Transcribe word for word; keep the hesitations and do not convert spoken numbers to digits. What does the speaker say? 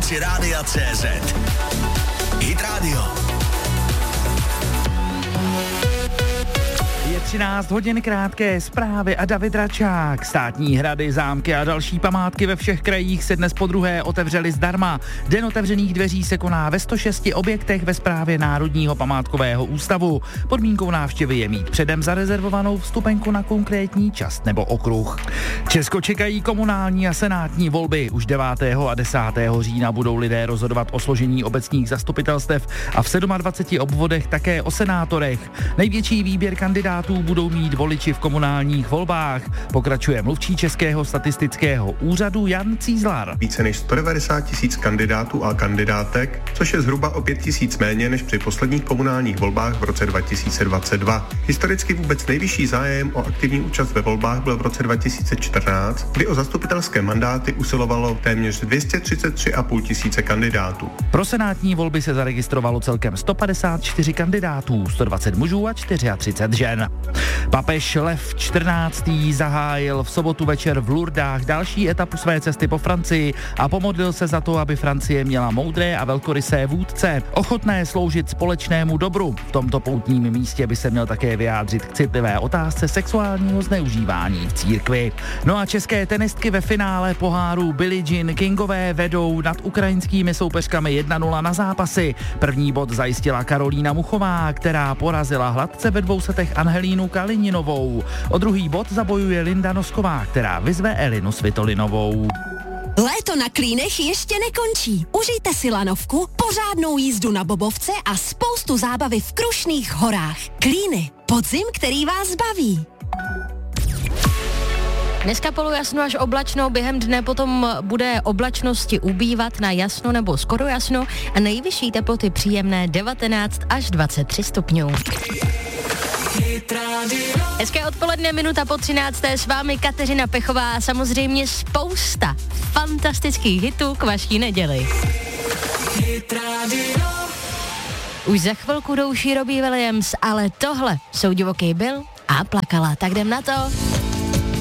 aplikaci Rádia C Z. Hit Radio. Je třináct hodin, krátké zprávy a David Račák. Státní hrady, zámky a další památky ve všech krajích se dnes podruhé otevřely zdarma. Den otevřených dveří se koná ve sto šesti objektech ve správě Národního památkového ústavu. Podmínkou návštěvy je mít předem zarezervovanou vstupenku na konkrétní čas nebo okruh. Česko čekají komunální a senátní volby. Už devátého a desátého října budou lidé rozhodovat o složení obecních zastupitelstev a v dvaceti sedmi obvodech také o senátorech. Největší výběr kandidátů budou mít voliči v komunálních volbách. Pokračuje mluvčí Českého statistického úřadu Jan Cízlar. Více než sto devadesát tisíc kandidátů a kandidátek, což je zhruba o pět tisíc méně než při posledních komunálních volbách v roce dva tisíce dvacet dva. Historicky vůbec nejvyšší zájem o aktivní účast ve volbách byl v roce dva tisíce čtrnáct, kdy o zastupitelské mandáty usilovalo téměř dvě stě třicet tři a půl tisíce kandidátů. Pro senátní volby se zaregistrovalo celkem sto padesát čtyři kandidátů, sto dvacet mužů a třicet čtyři žen. Papež Lev čtrnáctý zahájil v sobotu večer v Lourdách další etapu své cesty po Francii a pomodlil se za to, aby Francie měla moudré a velkorysé vůdce, ochotné sloužit společnému dobru. V tomto poutním místě by se měl také vyjádřit k citlivé otázce sexuálního zneužívání v církvi. No a české tenistky ve finále poháru Billie Jean Kingové vedou nad ukrajinskými soupeřkami jedna nula na zápasy. První bod zajistila Karolína Muchová, která porazila hladce ve dvou setech Angelínu Kalininovou. O druhý bod zabojuje Linda Nosková, která vyzve Elinu Svitolinovou. Léto na Klínech ještě nekončí. Užijte si lanovku, pořádnou jízdu na bobovce a spoustu zábavy v Krušných horách. Klíny, podzim, který vás baví. Dneska polojasno až oblačno, během dne potom bude oblačnosti ubývat na jasno nebo skoro jasno a nejvyšší teploty příjemné devatenáct až dvacet tři stupňů. Hezké odpoledne, minuta po třinácté s vámi Kateřina Pechová a samozřejmě spousta fantastických hitů k vaší neděli. Už za chvilku douší Robbie Williams, ale tohle jsou Divoký Bill a Plakala, tak jdem na to.